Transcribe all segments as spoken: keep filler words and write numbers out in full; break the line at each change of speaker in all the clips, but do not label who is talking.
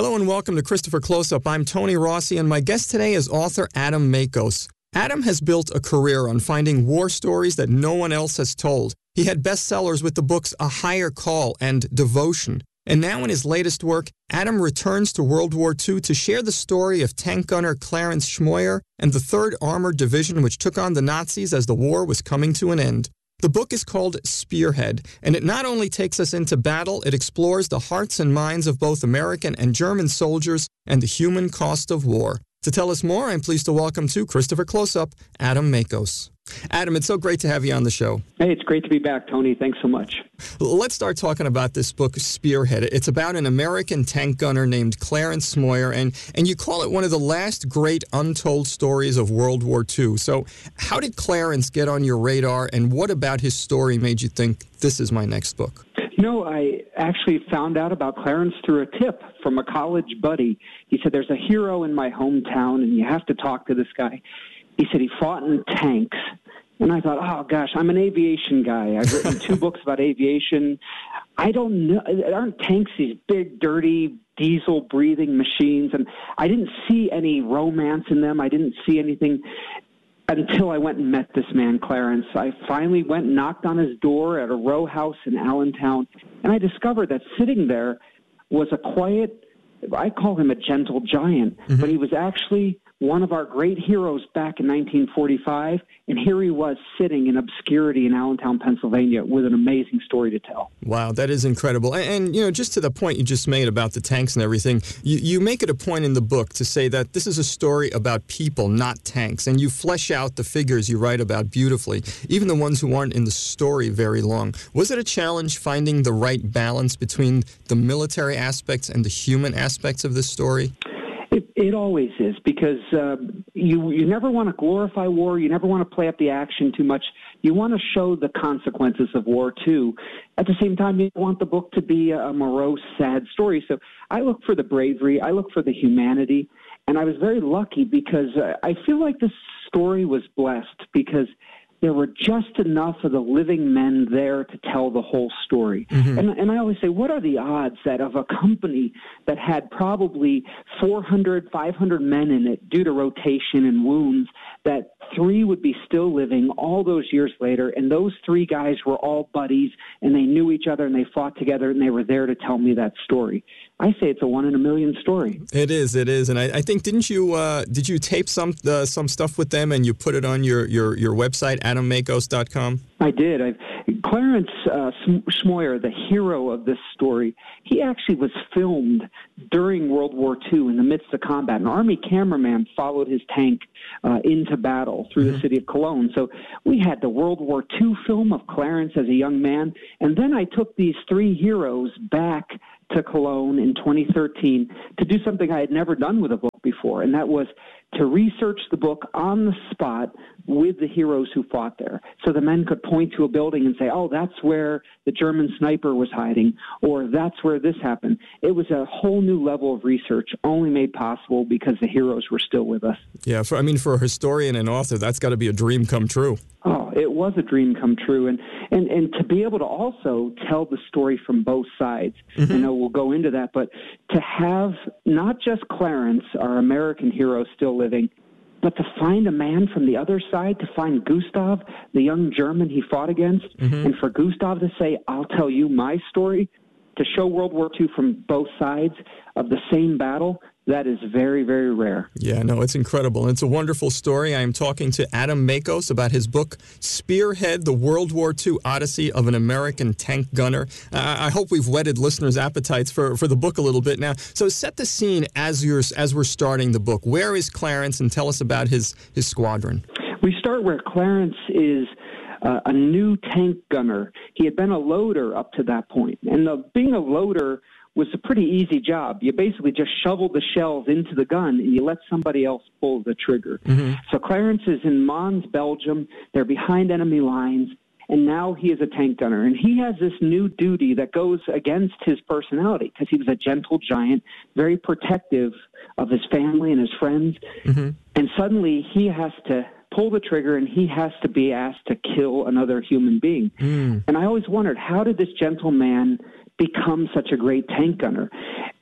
Hello and welcome to Christopher Close-Up. I'm Tony Rossi, and my guest today is author Adam Makos. Adam has built a career on finding war stories that no one else has told. He had bestsellers with the books A Higher Call and Devotion. And now in his latest work, Adam returns to World War Two to share the story of tank gunner Clarence Schmoyer and the third Armored Division, which took on the Nazis as the war was coming to an end. The book is called Spearhead, and it not only takes us into battle, it explores the hearts and minds of both American and German soldiers and the human cost of war. To tell us more, I'm pleased to welcome to Christopher Close-Up, Adam Makos. Adam, it's so great to have you on the show.
Hey, it's great to be back, Tony. Thanks so much.
Let's start talking about this book, Spearhead. It's about an American tank gunner named Clarence Schmoyer, and, and you call it one of the last great untold stories of World War Two. So how did Clarence get on your radar, and what about his story made you think, this is my next book?
You know, I actually found out about Clarence through a tip from a college buddy. He said, there's a hero in my hometown, and you have to talk to this guy. He said he fought in tanks. And I thought, oh, gosh, I'm an aviation guy. I've written two books about aviation. I don't know. Aren't tanks these big, dirty, diesel-breathing machines? And I didn't see any romance in them. I didn't see anything until I went and met this man, Clarence. I finally went and knocked on his door at a row house in Allentown, and I discovered that sitting there was a quiet, I call him a gentle giant, mm-hmm. but he was actually one of our great heroes back in nineteen forty-five, and here he was sitting in obscurity in Allentown, Pennsylvania, with an amazing story to tell.
Wow, that is incredible. And, and, you know, just to the point you just made about the tanks and everything, you, you make it a point in the book to say that this is a story about people, not tanks, and you flesh out the figures you write about beautifully, even the ones who aren't in the story very long. Was it a challenge finding the right balance between the military aspects and the human aspects of this story?
It, it always is, because uh, you you never want to glorify war. You never want to play up the action too much. You want to show the consequences of war, too. At the same time, you want the book to be a morose, sad story. So I look for the bravery. I look for the humanity. And I was very lucky because uh, I feel like this story was blessed because there were just enough of the living men there to tell the whole story. Mm-hmm. And, and I always say, what are the odds that of a company that had probably four hundred, five hundred men in it due to rotation and wounds, that three would be still living all those years later, and those three guys were all buddies, and they knew each other, and they fought together, and they were there to tell me that story. I say it's a one in a million story.
It is, it is. And I, I think, didn't you, uh, did you tape some uh, some stuff with them, and you put it on your, your, your website, adam makos dot com?
I did. I've, Clarence uh, Schmoyer, the hero of this story, he actually was filmed during World War Two in the midst of combat. An Army cameraman followed his tank uh, into battle through mm-hmm. the city of Cologne. So we had the World War Two film of Clarence as a young man, and then I took these three heroes back to Cologne in twenty thirteen to do something I had never done with a book before, and that was to research the book on the spot with the heroes who fought there. So the men could point to a building and say, oh, that's where the German sniper was hiding, or that's where this happened. It was a whole new level of research, only made possible because the heroes were still with us.
Yeah, for, I mean, for a historian and author, that's got to be a dream come true.
Oh, it was a dream come true. And, and, and to be able to also tell the story from both sides, mm-hmm. you know, we'll go into that, but to have not just Clarence, our American hero, still living, but to find a man from the other side, to find Gustav, the young German he fought against, mm-hmm. and for Gustav to say, I'll tell you my story, to show World War Two from both sides of the same battle, that is very, very rare.
Yeah, no, it's incredible. It's a wonderful story. I am talking to Adam Makos about his book, Spearhead, the World War Two Odyssey of an American Tank Gunner. Uh, I hope we've whetted listeners' appetites for, for the book a little bit now. So set the scene as you're as we're starting the book. Where is Clarence, and tell us about his, his squadron.
We start where Clarence is Uh, a new tank gunner. He had been a loader up to that point. And the, being a loader was a pretty easy job. You basically just shoveled the shells into the gun and you let somebody else pull the trigger. Mm-hmm. So Clarence is in Mons, Belgium. They're behind enemy lines. And now he is a tank gunner. And he has this new duty that goes against his personality because he was a gentle giant, very protective of his family and his friends. Mm-hmm. And suddenly he has to pull the trigger, and he has to be asked to kill another human being. Mm. And I always wondered, how did this gentleman become such a great tank gunner?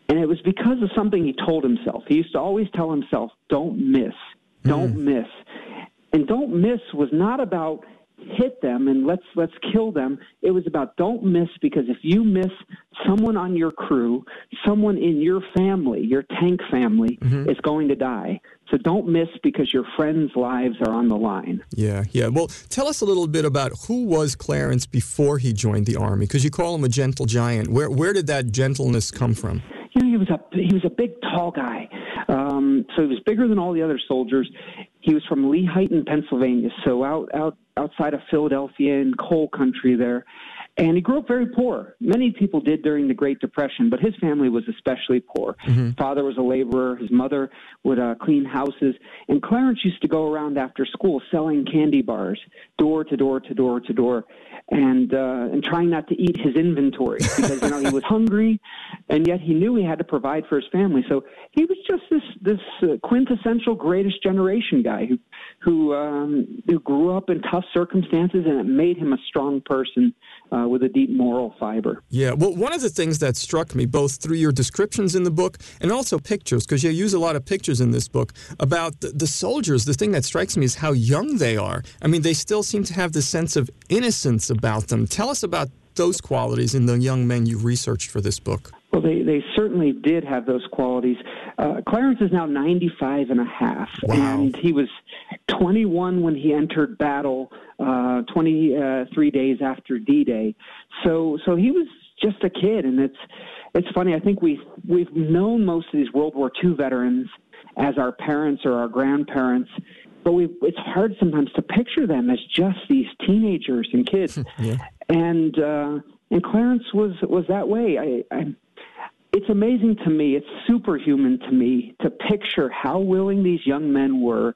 And it was because of something he told himself. He used to always tell himself, don't miss, don't mm. miss. And don't miss was not about hit them and let's let's kill them. It was about don't miss, because if you miss, someone on your crew, someone in your family, your tank family, mm-hmm. is going to die. So don't miss, because your friends' lives are on the line.
Yeah, yeah. Well, tell us a little bit about who was Clarence before he joined the Army, because you call him a gentle giant. Where where did that gentleness come from?
You know, he was a he was a big, tall guy. Um, so he was bigger than all the other soldiers. He was from Lehighton, Pennsylvania, so out out outside of Philadelphia in coal country there. And he grew up very poor. Many people did during the Great Depression, but his family was especially poor. Mm-hmm. Father was a laborer. His mother would uh, clean houses. And Clarence used to go around after school selling candy bars, door to door to door to door, and uh, and trying not to eat his inventory because, you know, he was hungry, and yet he knew he had to provide for his family. So he was just this this uh, quintessential greatest generation guy who who um, who grew up in tough circumstances, and it made him a strong person uh, with a deep moral fiber.
Yeah, well, one of the things that struck me, both through your descriptions in the book and also pictures, because you use a lot of pictures in this book, about the, the soldiers, the thing that strikes me is how young they are. I mean, they still seem to have this sense of innocence about them. Tell us about those qualities in the young men you researched for this book.
Well, they, they certainly did have those qualities. Uh, Clarence is now ninety-five and a half,
wow.
and he was twenty-one when he entered battle, uh, twenty-three days after D-Day. So, so he was just a kid, and it's it's funny. I think we we've known most of these World War Two veterans as our parents or our grandparents, but we it's hard sometimes to picture them as just these teenagers and kids.
yeah.
And uh, and Clarence was was that way. I. I It's amazing to me, it's superhuman to me to picture how willing these young men were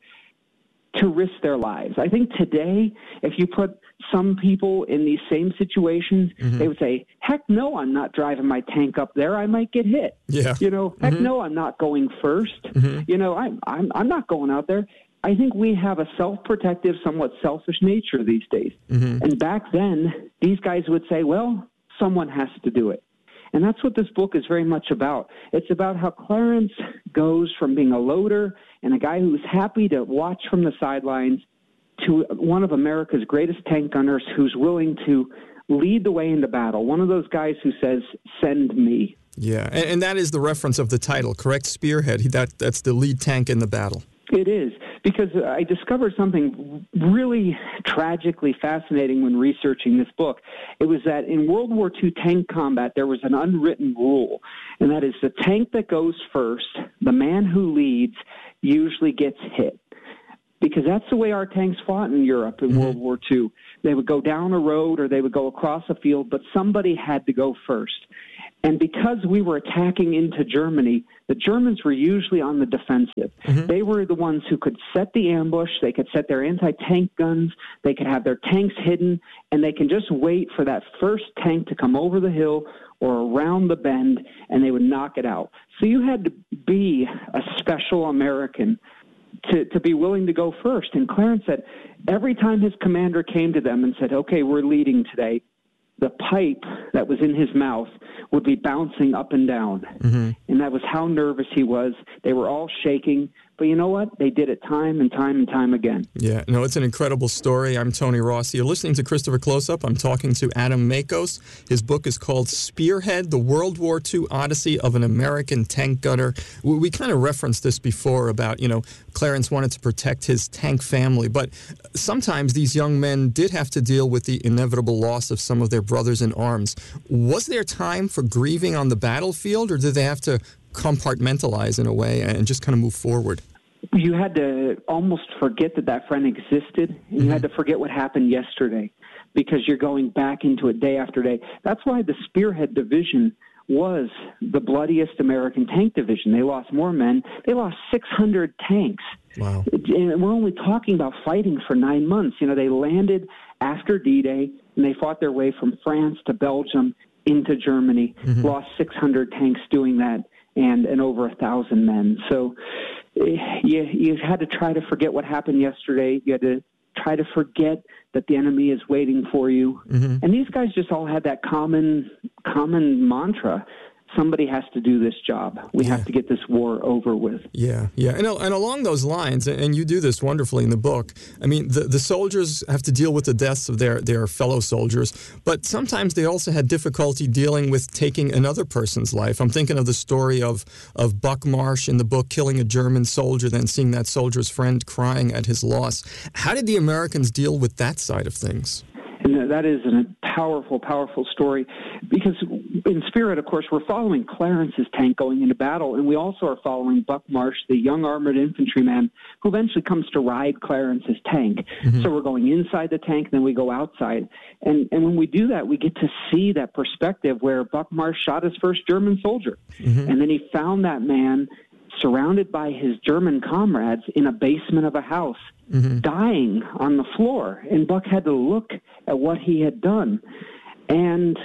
to risk their lives. I think today, if you put some people in these same situations, mm-hmm. they would say, heck no, I'm not driving my tank up there. I might get hit.
Yeah.
You know, heck mm-hmm. no, I'm not going first. Mm-hmm. You know, I'm, I'm, I'm not going out there. I think we have a self-protective, somewhat selfish nature these days. Mm-hmm. And back then, these guys would say, well, someone has to do it. And that's what this book is very much about. It's about how Clarence goes from being a loader and a guy who's happy to watch from the sidelines to one of America's greatest tank gunners who's willing to lead the way into battle. One of those guys who says, send me.
Yeah, and, and that is the reference of the title, correct? Spearhead. That, that's the lead tank in the battle.
It is, because I discovered something really tragically fascinating when researching this book. It was that in World War Two tank combat, there was an unwritten rule, and that is the tank that goes first, the man who leads, usually gets hit. Because that's the way our tanks fought in Europe in mm-hmm. World War Two. They would go down a road or they would go across a field, but somebody had to go first. And because we were attacking into Germany, the Germans were usually on the defensive. Mm-hmm. They were the ones who could set the ambush, they could set their anti-tank guns, they could have their tanks hidden, and they can just wait for that first tank to come over the hill or around the bend, and they would knock it out. So you had to be a special American to, to be willing to go first. And Clarence said every time his commander came to them and said, okay, we're leading today, the pipe that was in his mouth would be bouncing up and down. Mm-hmm. And that was how nervous he was. They were all shaking. But you know what? They did it time and time and time again.
Yeah, no, it's an incredible story. I'm Tony Rossi. You're listening to Christopher Close-Up. I'm talking to Adam Makos. His book is called Spearhead, The World War Two Odyssey of an American Tank Gunner. We, we kind of referenced this before about, you know, Clarence wanted to protect his tank family. But sometimes these young men did have to deal with the inevitable loss of some of their brothers in arms. Was there time for grieving on the battlefield, or did they have to compartmentalize in a way and just kind of move forward?
You had to almost forget that that friend existed. You mm-hmm. had to forget what happened yesterday because you're going back into it day after day. That's why the Spearhead Division was the bloodiest American tank division. They lost more men. They lost six hundred tanks.
Wow.
And we're only talking about fighting for nine months. You know, they landed after D-Day, and they fought their way from France to Belgium into Germany, mm-hmm. lost six hundred tanks doing that, and, and over a thousand men. So you, you had to try to forget what happened yesterday. You had to try to forget that the enemy is waiting for you. Mm-hmm. And these guys just all had that common common mantra, somebody has to do this job. We
Yeah.
have to get this war over with.
Yeah, yeah. And, and along those lines, and you do this wonderfully in the book, I mean, the, the soldiers have to deal with the deaths of their, their fellow soldiers, but sometimes they also had difficulty dealing with taking another person's life. I'm thinking of the story of, of Buck Marsh in the book, killing a German soldier, then seeing that soldier's friend crying at his loss. How did the Americans deal with that side of things?
And that is a powerful, powerful story because in Spirit, of course, we're following Clarence's tank going into battle, and we also are following Buck Marsh, the young armored infantryman who eventually comes to ride Clarence's tank. Mm-hmm. So we're going inside the tank, then we go outside. And, and when we do that, we get to see that perspective where Buck Marsh shot his first German soldier. Mm-hmm. And then he found that man surrounded by his German comrades in a basement of a house, mm-hmm. dying on the floor. And Buck had to look at what he had done. And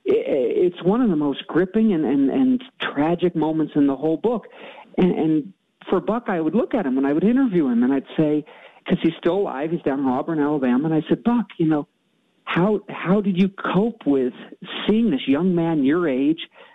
it's one of the most gripping and, and, and tragic moments in the whole book. And, and for Buck, I would look at him and I would interview him and I'd say, because he's still alive, he's down in Auburn, Alabama, and I said, Buck, you know, how how did you cope with seeing this young man your age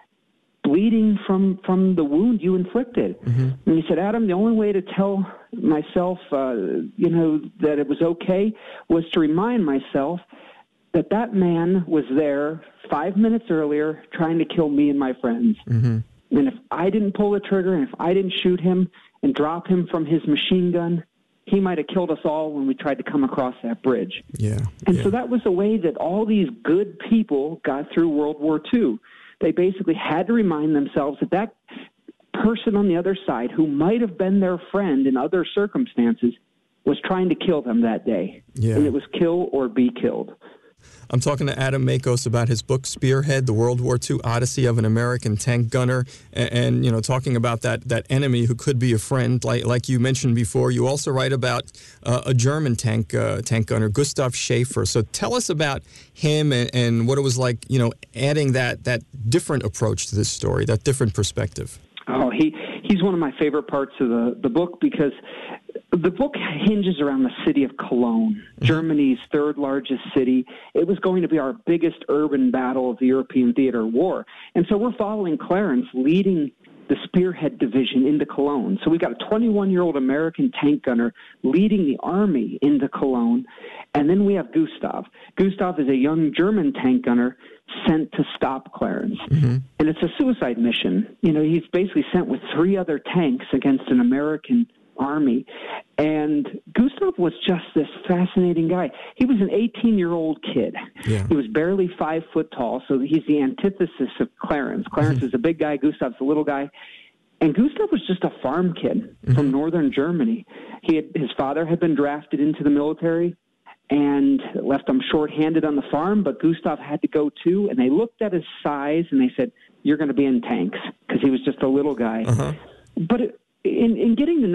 bleeding from, from the wound you inflicted? Mm-hmm. And he said, Adam, the only way to tell myself, uh, you know, that it was okay was to remind myself that that man was there five minutes earlier trying to kill me and my friends. Mm-hmm. And if I didn't pull the trigger and if I didn't shoot him and drop him from his machine gun, he might have killed us all when we tried to come across that bridge.
Yeah.
And
yeah.
so that was the way that all these good people got through World War Two. They basically had to remind themselves that that person on the other side who might have been their friend in other circumstances was trying to kill them that day.
Yeah.
And it was kill or be killed.
I'm talking to Adam Makos about his book Spearhead, the World War Two Odyssey of an American Tank Gunner, and, and you know, talking about that that enemy who could be a friend, like like you mentioned before. You also write about uh, a German tank uh, tank gunner, Gustav Schaefer. So tell us about him and, and what it was like, you know, adding that that different approach to this story, that different perspective.
Oh, he he's one of my favorite parts of the, the book because the book hinges around the city of Cologne, mm-hmm. Germany's third largest city. It was going to be our biggest urban battle of the European theater war. And so we're following Clarence leading the Spearhead Division into Cologne. So we've got a twenty-one-year-old American tank gunner leading the army into Cologne. And then we have Gustav. Gustav is a young German tank gunner sent to stop Clarence. Mm-hmm. And it's a suicide mission. You know, he's basically sent with three other tanks against an American army. And Gustav was just this fascinating guy. He was an eighteen-year-old kid. Yeah. He was barely five foot tall, so he's the antithesis of Clarence. Clarence mm-hmm. is a big guy, Gustav's a little guy. And Gustav was just a farm kid mm-hmm. from northern Germany. He had, his father had been drafted into the military and left him short-handed on the farm, but Gustav had to go too, and they looked at his size and they said, you're going to be in tanks, because he was just a little guy. Uh-huh. But it, in, in getting to